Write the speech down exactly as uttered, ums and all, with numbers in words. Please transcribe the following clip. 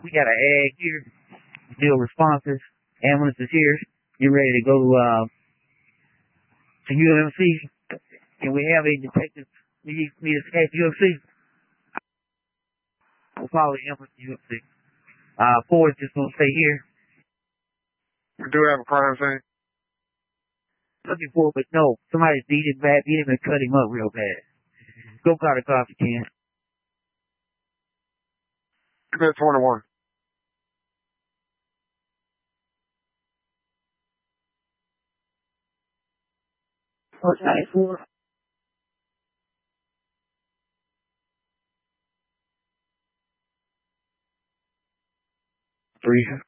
We got an ag here. Still responsive. Ambulance is here. Get ready to go uh, to U M C. And we have a detective meet us at U M C. We'll follow the ambulance to U M C. Uh, Ford's just going to stay here. We do have a crime scene. Looking for it, but no. Somebody's beat him bad, beat him and cut him up real bad. Go call the cops if you can. Commit twenty-one. What's that for? Three.